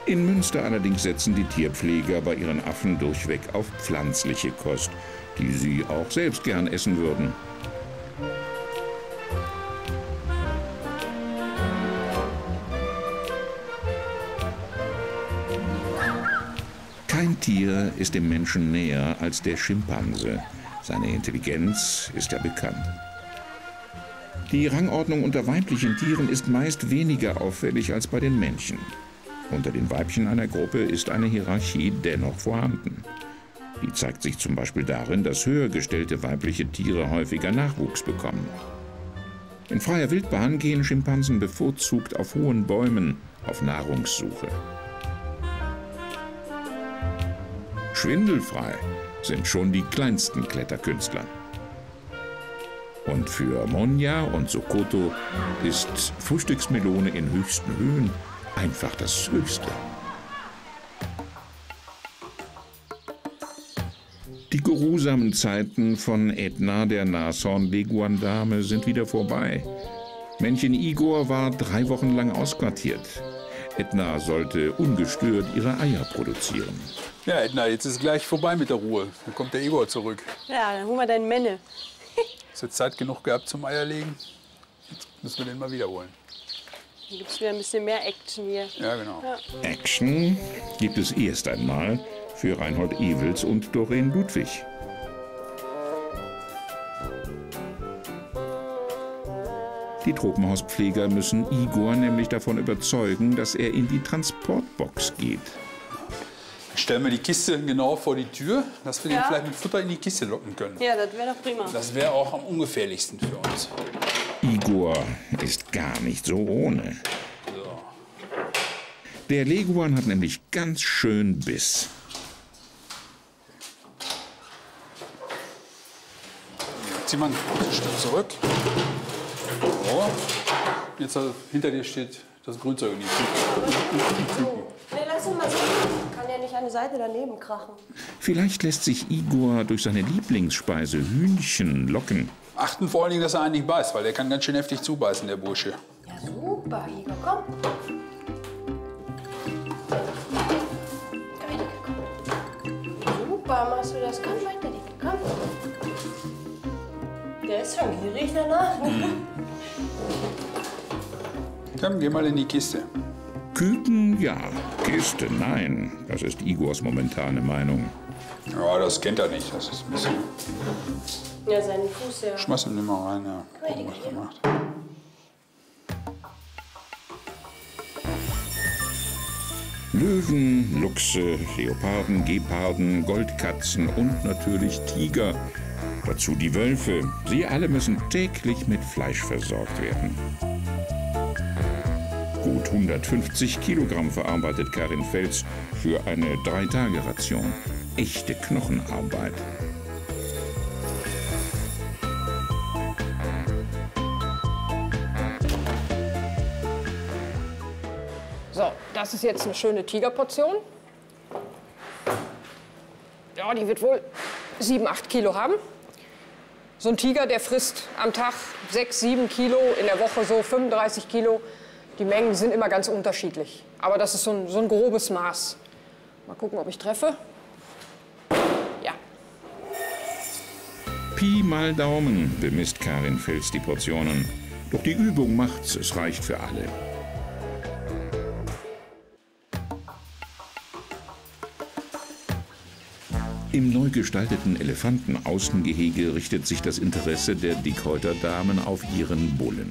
In Münster allerdings setzen die Tierpfleger bei ihren Affen durchweg auf pflanzliche Kost, die sie auch selbst gern essen würden. Kein Tier ist dem Menschen näher als der Schimpanse. Seine Intelligenz ist ja bekannt. Die Rangordnung unter weiblichen Tieren ist meist weniger auffällig als bei den Männchen. Unter den Weibchen einer Gruppe ist eine Hierarchie dennoch vorhanden. Die zeigt sich zum Beispiel darin, dass höher gestellte weibliche Tiere häufiger Nachwuchs bekommen. In freier Wildbahn gehen Schimpansen bevorzugt auf hohen Bäumen auf Nahrungssuche. Schwindelfrei sind schon die kleinsten Kletterkünstler. Und für Monja und Sokoto ist Frühstücksmelone in höchsten Höhen einfach das Höchste. Die geruhsamen Zeiten von Edna, der Nashorn-Leguan-Dame, sind wieder vorbei. Männchen Igor war 3 Wochen lang ausquartiert. Edna sollte ungestört ihre Eier produzieren. Ja, Edna, jetzt ist es gleich vorbei mit der Ruhe. Dann kommt der Igor zurück. Ja, dann holen wir deinen Menne. Hast du Zeit genug gehabt zum Eierlegen? Jetzt müssen wir den mal wiederholen. Dann gibt es wieder ein bisschen mehr Action hier. Ja, genau. Ja. Action gibt es erst einmal für Reinhold Ewels und Doreen Ludwig. Die Tropenhauspfleger müssen Igor nämlich davon überzeugen, dass er in die Transportbox geht. Stellen wir die Kiste genau vor die Tür, dass wir den vielleicht mit Futter in die Kiste locken können. Ja, das wäre doch prima. Das wäre auch am ungefährlichsten für uns. Igor ist gar nicht so ohne. So. Der Leguan hat nämlich ganz schön Biss. Zieh mal ein Stück zurück. So. Jetzt hinter dir steht das Grünzeug und die Küken. Nee, lass ihn mal so. Kann ja nicht an die Seite daneben krachen. Vielleicht lässt sich Igor durch seine Lieblingsspeise Hühnchen locken. Achten vor allen Dingen, dass er einen nicht beißt, weil der kann ganz schön heftig zubeißen, der Bursche. Ja, super, Igor, komm. Komm. Super, machst du das? Komm, weiter, komm. Der ist schon gierig danach. Komm, geh mal in die Kiste. Küken, ja. Kiste, nein. Das ist Igors momentane Meinung. Ja, das kennt er nicht. Das ist ein bisschen... Ja, seinen Fuß, ja. Schmeiß ihn mal rein, ja. Gucken, was er macht. Löwen, Luchse, Leoparden, Geparden, Goldkatzen und natürlich Tiger. Dazu die Wölfe. Sie alle müssen täglich mit Fleisch versorgt werden. Gut 150 Kilogramm verarbeitet Karin Fels für eine 3-Tage-Ration. Echte Knochenarbeit. So, das ist jetzt eine schöne Tigerportion. Ja, die wird wohl 7, 8 Kilo haben. So ein Tiger, der frisst am Tag 6, 7 Kilo, in der Woche so 35 Kilo. Die Mengen sind immer ganz unterschiedlich. Aber das ist so ein grobes Maß. Mal gucken, ob ich treffe. Ja. Pi mal Daumen bemisst Karin Fels die Portionen. Doch die Übung macht's, es reicht für alle. Im neu gestalteten Elefantenaußengehege richtet sich das Interesse der Dickhäuter-Damen auf ihren Bullen.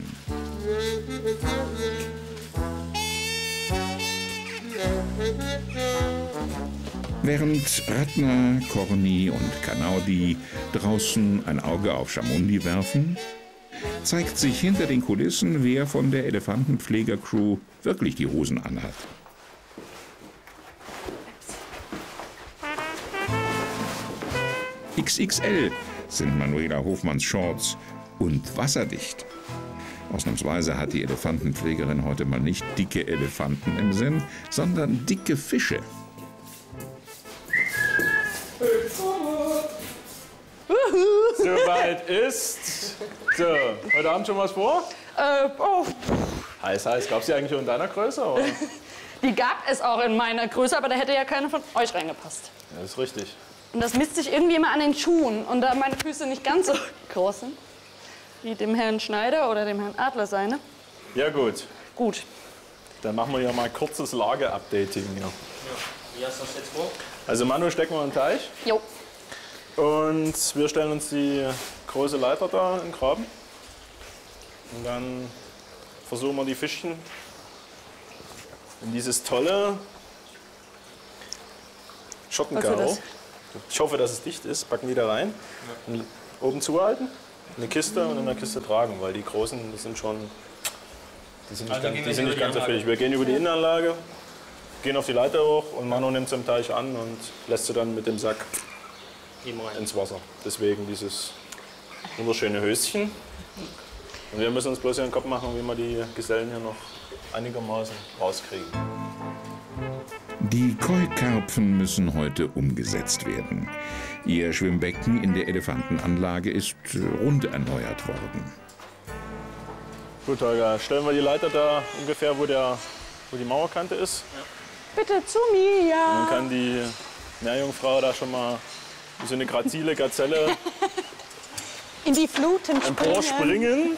Während Ratna, Corny und Kanaudi draußen ein Auge auf Chamundi werfen, zeigt sich hinter den Kulissen, wer von der Elefantenpfleger-Crew wirklich die Hosen anhat. XXL sind Manuela Hofmanns Shorts und wasserdicht. Ausnahmsweise hat die Elefantenpflegerin heute mal nicht dicke Elefanten im Sinn, sondern dicke Fische. Soweit ist. So, heute Abend schon was vor? Heiß. Gab es die eigentlich auch in deiner Größe? Oder? Die gab es auch in meiner Größe, aber da hätte ja keiner von euch reingepasst. Ja, das ist richtig. Und das misst sich irgendwie immer an den Schuhen. Und da meine Füße nicht ganz so groß sind, wie dem Herrn Schneider oder dem Herrn Adler seine. Ja, gut. Gut. Dann machen wir ja mal ein kurzes Lage-Updating hier. Ja. Wie hast du das jetzt vor? Also Manu stecken wir in den Teich. Jo. Und wir stellen uns die große Leiter da in den Graben. Und dann versuchen wir die Fischchen in dieses tolle Schottenkaro. Ich hoffe, dass es dicht ist. Packen die da rein. Und oben zuhalten, in eine Kiste und in der Kiste tragen, weil die großen, die sind nicht ganz so fähig. Wir gehen über die Innenanlage, gehen auf die Leiter hoch und Manu nimmt sie im Teich an und lässt sie dann mit dem Sack ins Wasser. Deswegen dieses wunderschöne Höschen. Und wir müssen uns bloß hier den Kopf machen, wie wir die Gesellen hier noch einigermaßen rauskriegen. Die Koi-Karpfen müssen heute umgesetzt werden. Ihr Schwimmbecken in der Elefantenanlage ist rund erneuert worden. Gut, Holger, stellen wir die Leiter da ungefähr, wo die Mauerkante ist. Bitte zu mir. Dann kann die Meerjungfrau da schon mal wie so eine grazile Gazelle In die Fluten emporspringen.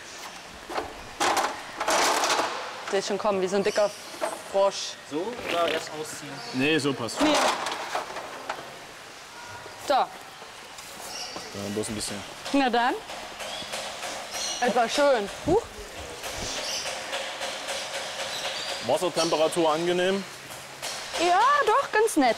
Der ist schon kommen, wie so ein dicker Frosch. So oder erst ausziehen? Nee, so passt. Nee. So, Ja, bloß ein bisschen. na dann. Etwa schön. Wassertemperatur angenehm. Ja, doch, ganz nett.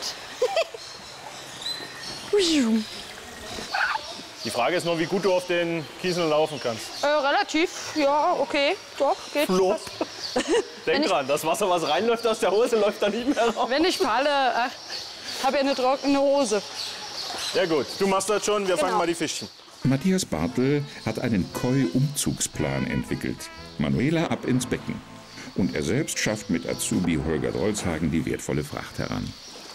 Die Frage ist nur, wie gut du auf den Kieseln laufen kannst. Relativ, ja, okay. Doch, geht. Flop. Denk dran, das Wasser, was reinläuft aus der Hose, läuft da nicht mehr raus. Wenn ich falle, habe ich eine trockene Hose. Ja gut, du machst das schon, wir fangen Genau. mal die Fischchen. Matthias Bartel hat einen Koi-Umzugsplan entwickelt. Manuela ab ins Becken. Und er selbst schafft mit Azubi Holger Drolshagen die wertvolle Fracht heran.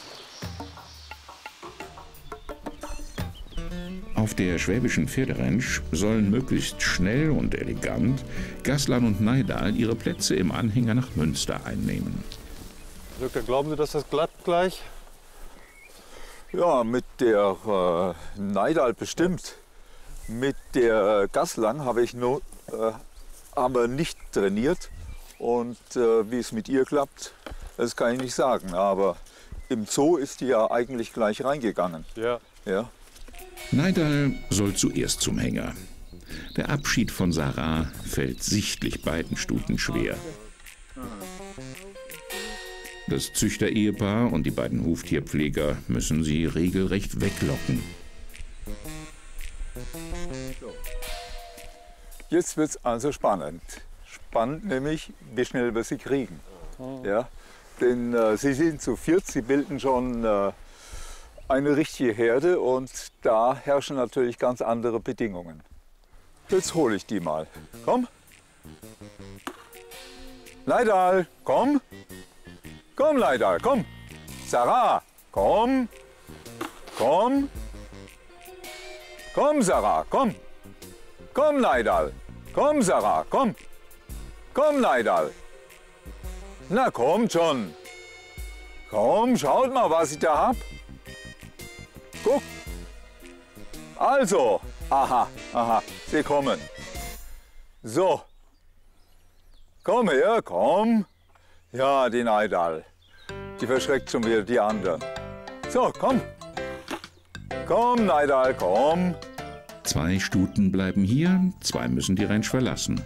Auf der schwäbischen Pferderanch sollen möglichst schnell und elegant Gaslan und Neidal ihre Plätze im Anhänger nach Münster einnehmen. Doktor, glauben Sie, dass das glatt gleich? Ja, mit der Neidal bestimmt. Mit der Gaslang haben wir nicht trainiert. Und wie es mit ihr klappt, das kann ich nicht sagen. Aber im Zoo ist die ja eigentlich gleich reingegangen. Ja. Ja. Neidal soll zuerst zum Hänger. Der Abschied von Sarah fällt sichtlich beiden Stuten schwer. Das Züchter-Ehepaar und die beiden Huftierpfleger müssen sie regelrecht weglocken. Jetzt wird es also spannend. Spannend nämlich, wie schnell wir sie kriegen. Ja? Denn sie sind zu viert, sie bilden schon eine richtige Herde und da herrschen natürlich ganz andere Bedingungen. Jetzt hole ich die mal. Komm. Neidal, komm. Komm, Neidal, komm. Sarah, komm. Komm. Komm, Sarah, komm. Komm, Neidal. Komm, Sarah, komm. Komm, Neidal. Na, kommt schon. Komm, schaut mal, was ich da hab. Guck. Also. Aha, aha, sie kommen. So. Komm her, komm. Ja, die Neidal. Die verschreckt schon wieder die anderen. So, komm. Komm, Neidal, komm. 2 Stuten bleiben hier, 2 müssen die Ranch verlassen.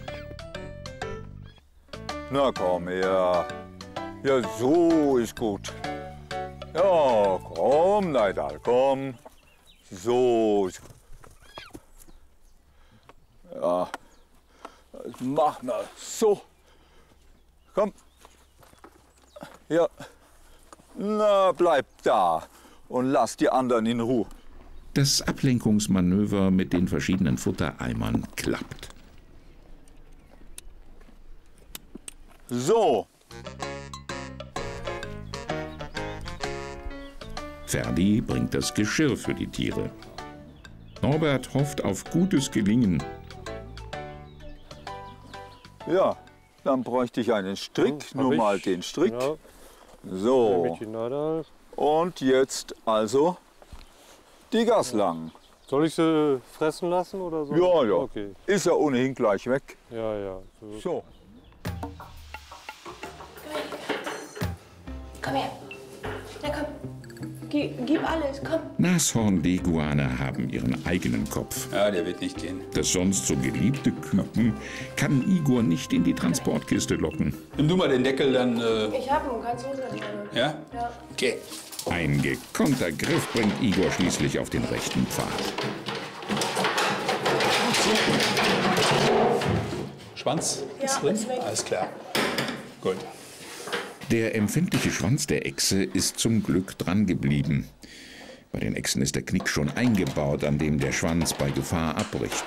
Na komm her. Ja, so ist gut. Ja, komm, Neidal, komm. So ist gut. Ja, das machen wir so. Komm. Ja. Na, bleib da und lass die anderen in Ruhe. Das Ablenkungsmanöver mit den verschiedenen Futtereimern klappt. So. Ferdi bringt das Geschirr für die Tiere. Norbert hofft auf gutes Gelingen. Ja, Dann bräuchte ich einen Strick, Ja, nur mal ich. den Strick. Ja, So, mit die Nadel. und jetzt also die Gaslangen. Soll ich sie fressen lassen oder so? Ja, ja. Okay. Ist ja ohnehin gleich weg. Ja, ja. So. Komm her. Na komm. Gib alles, komm. Nashornleguane haben ihren eigenen Kopf. Ja, der wird nicht gehen. Das sonst so geliebte Küken kann Igor nicht in die Transportkiste locken. Nimm du mal den Deckel, dann. Ich hab ihn, kannst du runternehmen. Ja? Ja. Okay. Ein gekonnter Griff bringt Igor schließlich auf den rechten Pfad. Schwanz Ja, ist drin? ist weg. Alles klar. Gut. Der empfindliche Schwanz der Echse ist zum Glück dran geblieben. Bei den Echsen ist der Knick schon eingebaut, an dem der Schwanz bei Gefahr abbricht.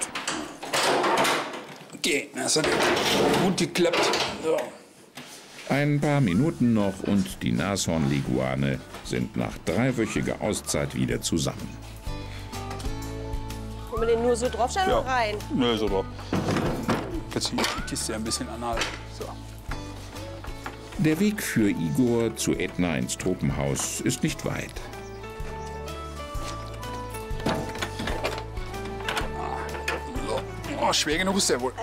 Okay, das hat gut geklappt. So. Ein paar Minuten noch und die Nashornleguane sind nach 3-wöchiger Auszeit wieder zusammen. Wollen wir den nur so draufstellen oder rein? Nö, so drauf. Jetzt die Kiste ein bisschen anhalten. So. Der Weg für Igor zu Edna ins Tropenhaus ist nicht weit. So. Oh, schwer genug ist der wohl.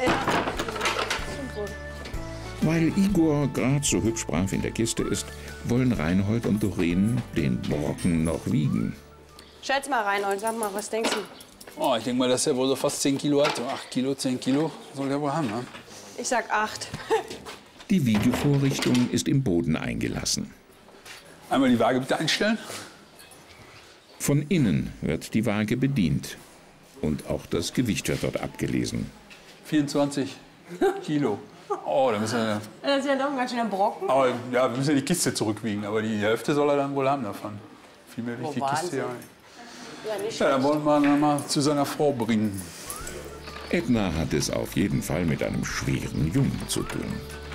Weil Igor gerade so hübsch brav in der Kiste ist, wollen Reinhold und Doreen den Brocken noch wiegen. Schätz mal rein und sag mal, was denkst du? Oh, ich denke mal, dass der wohl so fast 10 Kilo hat. So 8 Kilo, 10 Kilo soll der wohl haben, ne? Ich sag 8. Die Wiegevorrichtung ist im Boden eingelassen. Einmal die Waage bitte einstellen. Von innen wird die Waage bedient. Und auch das Gewicht wird dort abgelesen. 24 Kilo. Oh, da müssen wir. Das ist ja doch ein ganz schöner Brocken. Aber ja, wir müssen ja die Kiste zurückwiegen. Aber die Hälfte soll er dann wohl haben davon. Viel mehr wiegt die Kiste ja nicht. Ja, nicht Ja, dann wollen wir ihn mal zu seiner Frau bringen. Edna hat es auf jeden Fall mit einem schweren Jungen zu tun.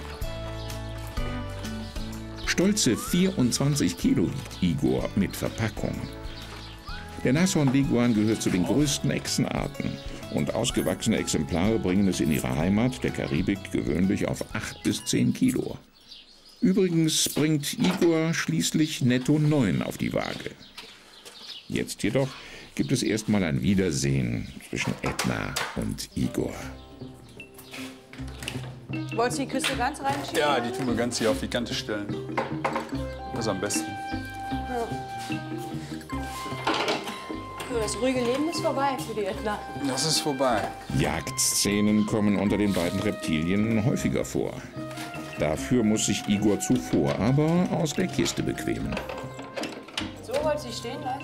Stolze 24 Kilo wiegt Igor mit Verpackung. Der Nashornleguan gehört zu den größten Echsenarten. Und ausgewachsene Exemplare bringen es in ihrer Heimat, der Karibik, gewöhnlich auf 8 bis 10 Kilo. Übrigens bringt Igor schließlich netto 9 auf die Waage. Jetzt jedoch gibt es erstmal ein Wiedersehen zwischen Edna und Igor. Wolltest du die Küste ganz reinschieben? Ja, die tun wir ganz hier auf die Kante stellen. Das ist am besten. Das ruhige Leben ist vorbei für die Edna. Das ist vorbei. Jagdszenen kommen unter den beiden Reptilien häufiger vor. Dafür muss sich Igor zuvor aber aus der Kiste bequemen. So wolltest du sie stehen lassen?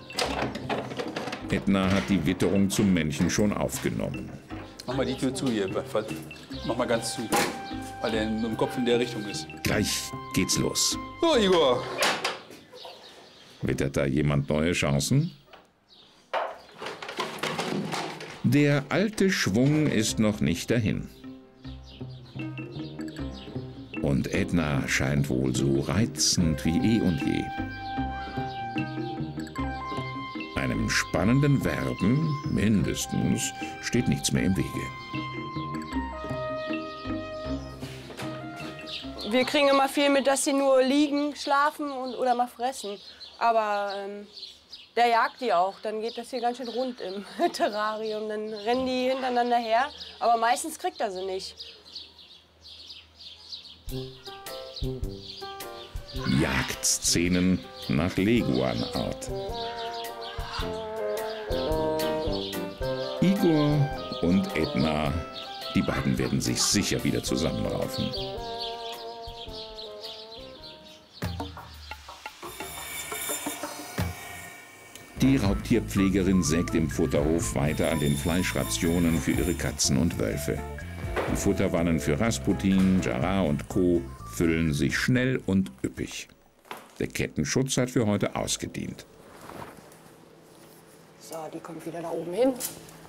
Edna hat die Witterung zum Männchen schon aufgenommen. Mach mal die Tür zu hier. Mach mal ganz zu. Weil der mit dem Kopf in der Richtung ist. Gleich geht's los. So, Igor. Wittert da jemand neue Chancen? Der alte Schwung ist noch nicht dahin. Und Edna scheint wohl so reizend wie eh und je. Einem spannenden Werben, mindestens, steht nichts mehr im Wege. Wir kriegen immer viel mit, dass sie nur liegen, schlafen oder mal fressen. Aber der jagt die auch. Dann geht das hier ganz schön rund im Terrarium. Dann rennen die hintereinander her. Aber meistens kriegt er sie nicht. Jagdszenen nach Leguanart. Igor und Edna, die beiden werden sich sicher wieder zusammenraufen. Die Raubtierpflegerin sägt im Futterhof weiter an den Fleischrationen für ihre Katzen und Wölfe. Die Futterwannen für Rasputin, Jara und Co. füllen sich schnell und üppig. Der Kettenschutz hat für heute ausgedient. So, die kommt wieder da oben hin.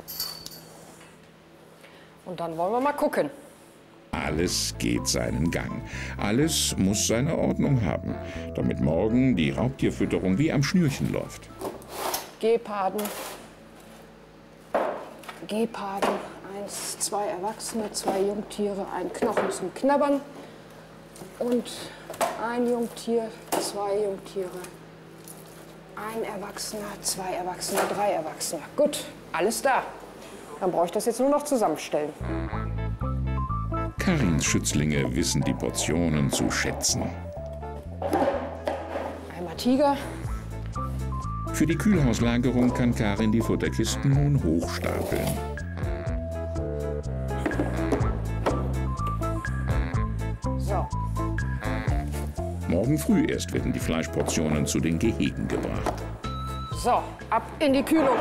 Und dann wollen wir mal gucken. Alles geht seinen Gang. Alles muss seine Ordnung haben, damit morgen die Raubtierfütterung wie am Schnürchen läuft. Geparden. Geparden. 1, 2 Erwachsene, 2 Jungtiere, ein Knochen zum Knabbern. Und ein Jungtier, 2 Jungtiere, ein Erwachsener, 2 Erwachsene, 3 Erwachsene. Gut, alles da. Dann brauche ich das jetzt nur noch zusammenstellen. Karins Schützlinge wissen die Portionen zu schätzen. Einmal Tiger. Für die Kühlhauslagerung kann Karin die Futterkisten nun hochstapeln. So. Morgen früh erst werden die Fleischportionen zu den Gehegen gebracht. So, ab in die Kühlung.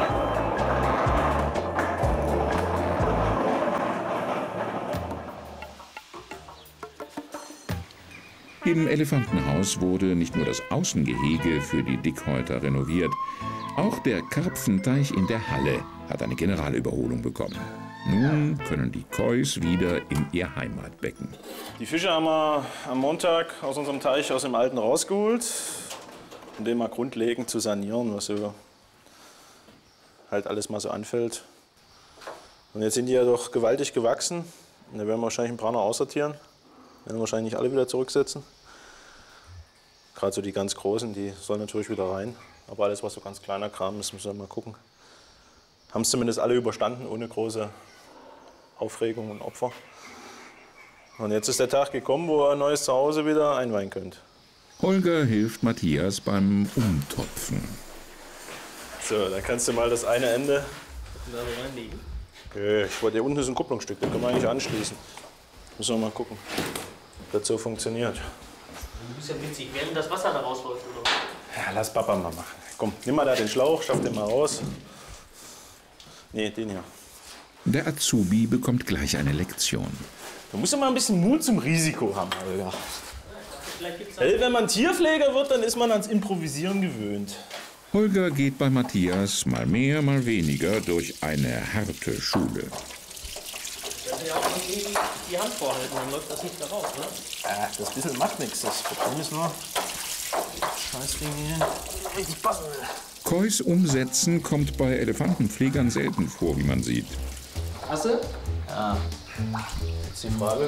Im Elefantenhaus wurde nicht nur das Außengehege für die Dickhäuter renoviert, auch der Karpfenteich in der Halle hat eine Generalüberholung bekommen. Nun können die Kois wieder in ihr Heimatbecken. Die Fische haben wir am Montag aus unserem Teich, aus dem Alten rausgeholt, um den mal grundlegend zu sanieren, was so halt alles mal so anfällt. Und jetzt sind die ja doch gewaltig gewachsen. Und da werden wir wahrscheinlich ein paar noch aussortieren. Werden wahrscheinlich nicht alle wieder zurücksetzen. Gerade so die ganz Großen, die sollen natürlich wieder rein. Aber alles, was so ganz kleiner Kram ist, müssen wir mal gucken. Haben es zumindest alle überstanden, ohne große Aufregung und Opfer. Und jetzt ist der Tag gekommen, wo ihr ein neues Zuhause wieder einweihen könnt. Holger hilft Matthias beim Umtopfen. So, dann kannst du mal das eine Ende. Da reinlegen. Ich wollte, hier unten ist ein Kupplungsstück, das können wir eigentlich anschließen. Müssen wir mal gucken, ob das so funktioniert. Du bist ja witzig, während das Wasser da rausläuft, oder? Ja, lass Papa mal machen. Komm, nimm mal da den Schlauch, schaff den mal raus. Nee, den hier. Der Azubi bekommt gleich eine Lektion. Du musst ja mal ein bisschen Mut zum Risiko haben, Holger. Wenn man Tierpfleger wird, dann ist man ans Improvisieren gewöhnt. Holger geht bei Matthias mal mehr, mal weniger durch eine harte Schule. Das ist ja auch irgendwie die Hand vorhalten, dann läuft das nicht da raus, ne? Das bisschen macht nichts. Das Problem ist nur, scheiß Ding hier richtig passen will. Kois umsetzen kommt bei Elefantenpflegern selten vor, wie man sieht. Hast du? Ja. Jetzt die Frage,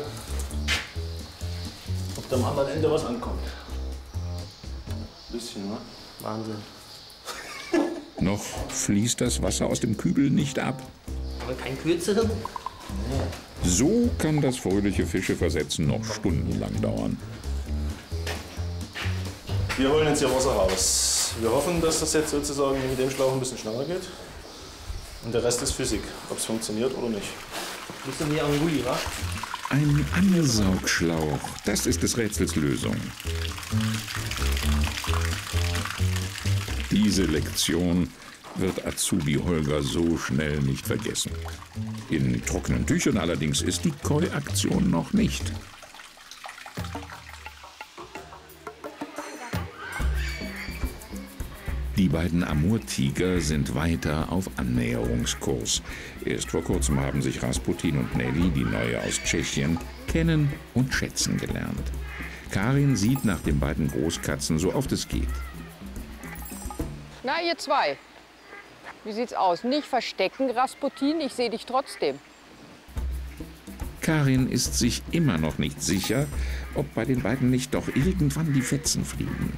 ob da am anderen Ende was ankommt. Ein bisschen, ne? Wahnsinn. Noch fließt das Wasser aus dem Kübel nicht ab. Aber kein kürzeren? So kann das fröhliche Fischeversetzen noch stundenlang dauern. Wir holen jetzt hier Wasser raus. Wir hoffen, dass das jetzt sozusagen mit dem Schlauch ein bisschen schneller geht. Und der Rest ist Physik, ob es funktioniert oder nicht. Bisschen wie Anguli, wa? Ein Ansaugschlauch, das ist des Rätsels Lösung. Diese Lektion wird Azubi Holger so schnell nicht vergessen. In trockenen Tüchern allerdings ist die Koi-Aktion noch nicht. Die beiden Amurtiger sind weiter auf Annäherungskurs. Erst vor kurzem haben sich Rasputin und Nelly, die Neue aus Tschechien, kennen und schätzen gelernt. Karin sieht nach den beiden Großkatzen so oft es geht. Na, ihr zwei. Wie sieht's aus? Nicht verstecken, Rasputin, ich sehe dich trotzdem. Karin ist sich immer noch nicht sicher, ob bei den beiden nicht doch irgendwann die Fetzen fliegen.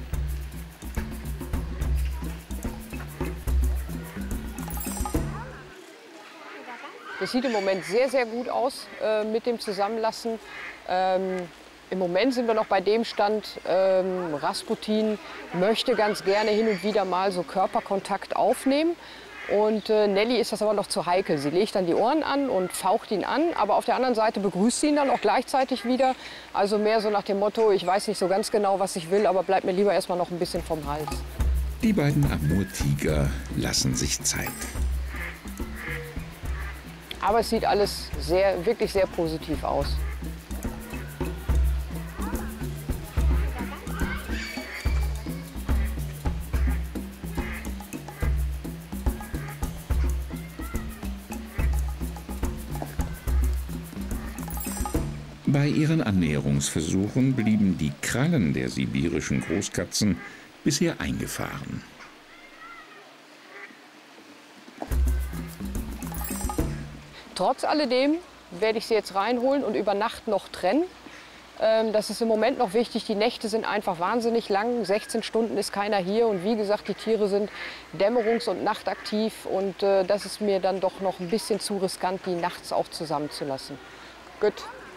Das sieht im Moment sehr, sehr gut aus mit dem Zusammenlassen. Im Moment sind wir noch bei dem Stand, Rasputin möchte ganz gerne hin und wieder mal so Körperkontakt aufnehmen. Und Nelly ist das aber noch zu heikel. Sie legt dann die Ohren an und faucht ihn an, aber auf der anderen Seite begrüßt sie ihn dann auch gleichzeitig wieder. Also mehr so nach dem Motto, ich weiß nicht so ganz genau, was ich will, aber bleib mir lieber erstmal noch ein bisschen vom Hals. Die beiden Amurtiger lassen sich Zeit. Aber es sieht alles wirklich sehr positiv aus. Bei ihren Annäherungsversuchen blieben die Krallen der sibirischen Großkatzen bisher eingefahren. Trotz alledem werde ich sie jetzt reinholen und über Nacht noch trennen. Das ist im Moment noch wichtig. Die Nächte sind einfach wahnsinnig lang. 16 Stunden ist keiner hier. Und wie gesagt, die Tiere sind dämmerungs- und nachtaktiv. Und das ist mir dann doch noch ein bisschen zu riskant, die nachts auch zusammenzulassen. Gut.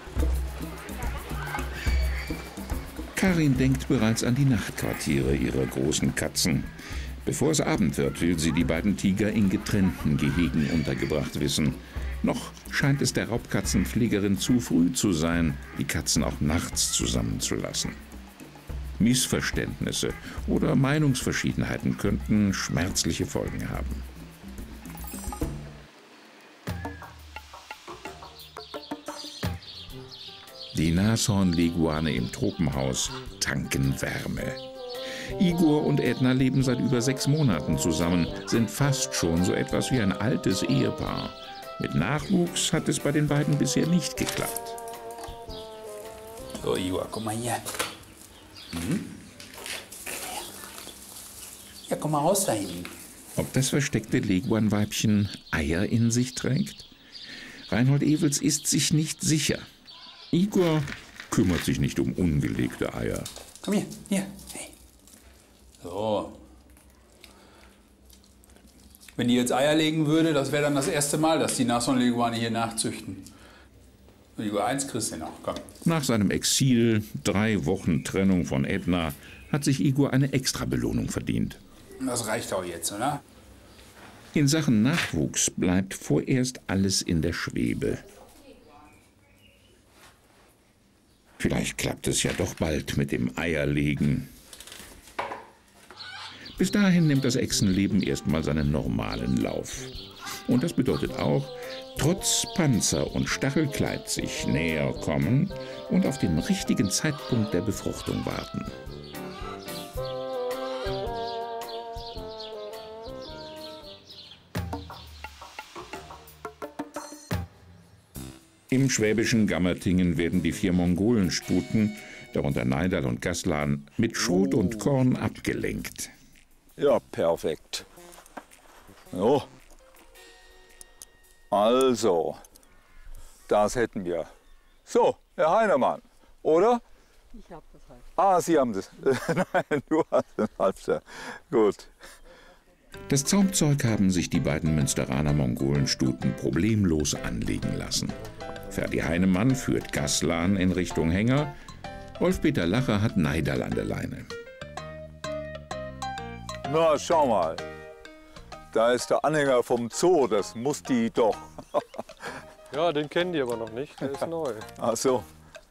Karin denkt bereits an die Nachtquartiere ihrer großen Katzen. Bevor es Abend wird, will sie die beiden Tiger in getrennten Gehegen untergebracht wissen. Noch scheint es der Raubkatzenpflegerin zu früh zu sein, die Katzen auch nachts zusammenzulassen. Missverständnisse oder Meinungsverschiedenheiten könnten schmerzliche Folgen haben. Die Nashornleguane im Tropenhaus tanken Wärme. Igor und Edna leben seit über 6 Monaten zusammen, sind fast schon so etwas wie ein altes Ehepaar. Mit Nachwuchs hat es bei den beiden bisher nicht geklappt. So, Igor, komm mal hier. Ja, komm mal raus da hinten. Ob das versteckte Leguan-Weibchen Eier in sich trägt? Reinhold Ewels ist sich nicht sicher. Igor kümmert sich nicht um ungelegte Eier. Komm hier, hier. Hey. So. Wenn die jetzt Eier legen würde, das wäre dann das erste Mal, dass die Nashornleguane hier nachzüchten. Igor, 1 kriegst du noch, komm. Nach seinem Exil, 3 Wochen Trennung von Edna, hat sich Igor eine Extrabelohnung verdient. Das reicht auch jetzt, oder? In Sachen Nachwuchs bleibt vorerst alles in der Schwebe. Vielleicht klappt es ja doch bald mit dem Eierlegen. Bis dahin nimmt das Echsenleben erstmal seinen normalen Lauf. Und das bedeutet auch, trotz Panzer und Stachelkleid sich näher kommen und auf den richtigen Zeitpunkt der Befruchtung warten. Im schwäbischen Gammertingen werden die 4 Mongolenstuten, darunter Naidal und Gaslan, mit Schrot und Korn abgelenkt. Ja, perfekt. So. Also, das hätten wir. So, Herr Heinemann, oder? Ich hab das halt. Ah, Sie haben das. Nein, du hast den Halbster. Gut. Das Zaumzeug haben sich die beiden Münsteraner Mongolenstuten problemlos anlegen lassen. Ferdi Heinemann führt Gaslan in Richtung Hänger. Wolf-Peter Lacher hat Naidal an der Leine. Na, schau mal. Da ist der Anhänger vom Zoo, das muss die doch. Ja, den kennen die aber noch nicht, der ist neu. Ach so.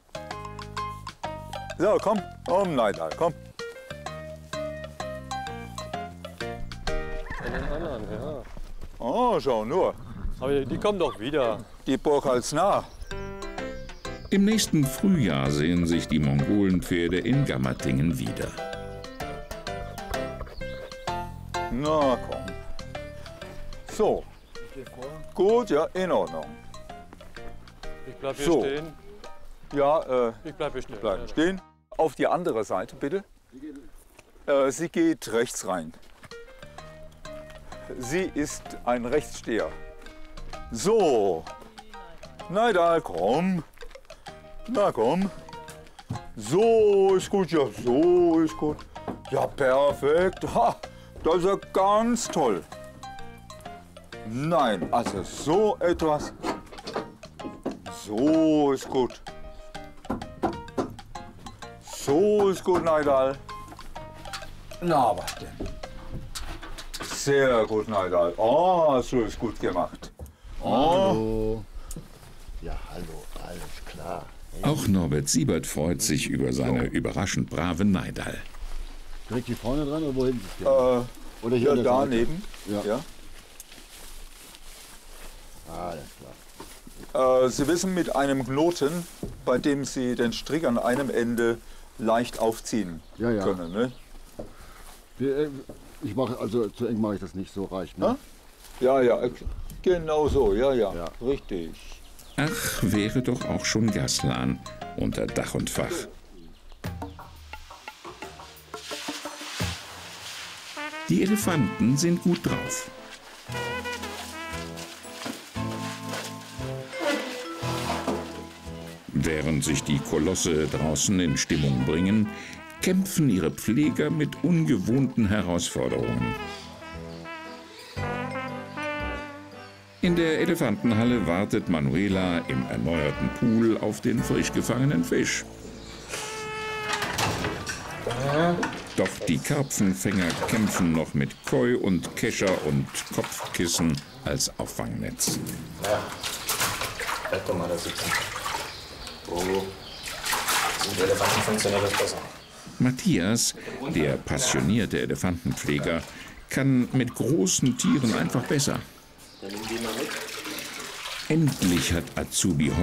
So, komm, Naidal, komm. Von den anderen, ja. Oh, schau nur. Aber die kommen doch wieder. Die Burg als nah. Im nächsten Frühjahr sehen sich die Mongolenpferde in Gammertingen wieder. Na komm. So. Gut, ja, in Ordnung. Ich bleib hier So. stehen. Ja, Ich bleib hier stehen. bleiben stehen. Auf die andere Seite, bitte. Sie geht rechts rein. Sie ist ein Rechtssteher. So. Naidal, komm. Na komm. So ist gut, ja, so ist gut. Ja, perfekt. Ha, das ist ja ganz toll. Nein, also so etwas. So ist gut. So ist gut, Naidal. Na, was denn? Sehr gut, Naidal. Oh, so ist gut gemacht. Oh. Hallo. Ja, hallo, alles klar. Auch Norbert Siebert freut sich über seine überraschend brave Naidal. Direkt hier vorne dran oder wohin? Oder hier Ja, an der Seite? daneben. Ja. Ja. Alles klar. Sie wissen, mit einem Knoten, bei dem Sie den Strick an einem Ende leicht aufziehen Ja, ja. können. Ne? Ich mache, also zu eng mache ich das nicht, so reicht. Ne? Ja, ja, genau so, ja, ja, richtig. Ach, wäre doch auch schon Gaslan unter Dach und Fach. Die Elefanten sind gut drauf. Während sich die Kolosse draußen in Stimmung bringen, kämpfen ihre Pfleger mit ungewohnten Herausforderungen. In der Elefantenhalle wartet Manuela im erneuerten Pool auf den frisch gefangenen Fisch. Doch die Karpfenfänger kämpfen noch mit Koi und Kescher und Kopfkissen als Auffangnetz. Ja, bleib doch mal da sitzen. Oh, sind die Elefanten funktioniert das besser. Matthias, der passionierte Elefantenpfleger, kann mit großen Tieren einfach besser. Endlich hat Azubi